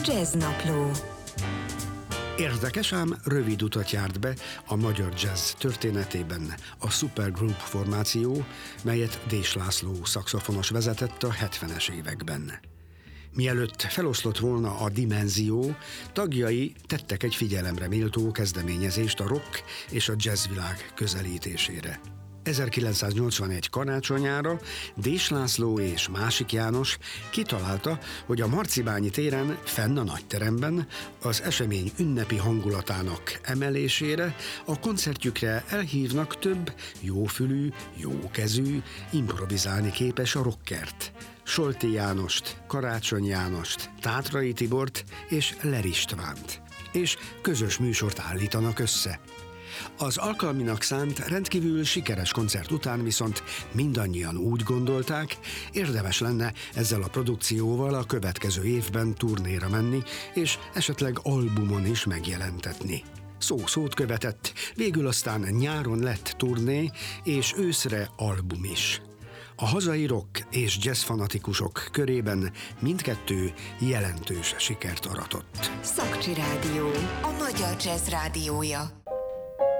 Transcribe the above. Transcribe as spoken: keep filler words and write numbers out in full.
Jazznapló. Érdekes, ám rövid utat járt be a magyar jazz történetében a Supergroup formáció, melyet Dés László szaxofonos vezetett a hetvenes években. Mielőtt feloszlott volna a dimenzió, tagjai tettek egy figyelemre méltó kezdeményezést a rock és a jazzvilág közelítésére. ezerkilencszáznyolcvanegy karácsonyára Dés László és Másik János kitalálta, hogy a Marcibányi téren, fenn a nagyteremben az esemény ünnepi hangulatának emelésére a koncertjükre elhívnak több jófülű, jókezű, improvizálni képes a rockert. Solti Jánost, Karácsony Jánost, Tátrai Tibort és Ler Istvánt. És közös műsort állítanak össze. Az alkalminak szánt rendkívül sikeres koncert után viszont mindannyian úgy gondolták, érdemes lenne ezzel a produkcióval a következő évben turnéra menni, és esetleg albumon is megjelentetni. Szó szót követett, végül aztán nyáron lett turné, és őszre album is. A hazai rock és jazz fanatikusok körében mindkettő jelentős sikert aratott. Szakcsi Rádió, a magyar jazz rádiója.